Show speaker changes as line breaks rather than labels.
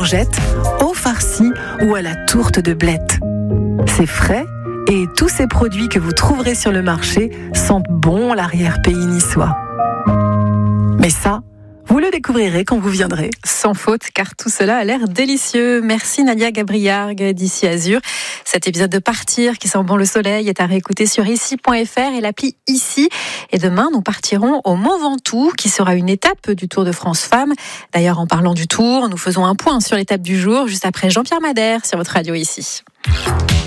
courgettes, au farci ou à la tourte de blettes. C'est frais et tous ces produits que vous trouverez sur le marché sentent bon l'arrière-pays niçois. Mais ça, vous le découvrirez quand vous viendrez.
Sans faute, car tout cela a l'air délicieux. Merci Nadia Gabriargue d'Ici Azur. Cet épisode de Partir, qui sent bon le soleil, est à réécouter sur ici.fr et l'appli Ici. Et demain, nous partirons au Mont Ventoux, qui sera une étape du Tour de France Femmes. D'ailleurs, en parlant du Tour, nous faisons un point sur l'étape du jour, juste après Jean-Pierre Madère sur votre radio Ici.